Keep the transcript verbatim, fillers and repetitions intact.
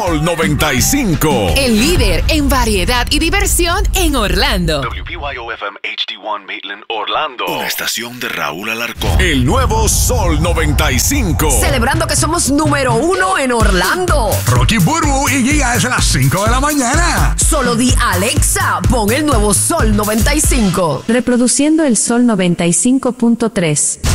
Sol noventa y cinco. El líder en variedad y diversión en Orlando. W P Y O F M H D uno Maitland, Orlando. Una estación de Raúl Alarcón. El nuevo Sol noventa y cinco. Celebrando que somos número uno en Orlando. Rocky Burbu y Giga es a las cinco de la mañana. Solo di Alexa, pon el nuevo Sol noventa y cinco. Reproduciendo el Sol noventa y cinco punto tres.